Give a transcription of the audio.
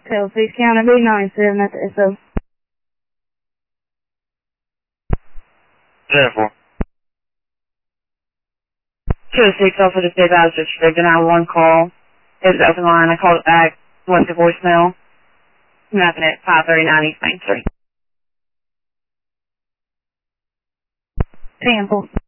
Tell 6 County B97 at the SO. 10-4. 206 also just gave out just the 911 call. It was open line. I called it back, left a voicemail. Nothing at 539 East Main Street. 10-4.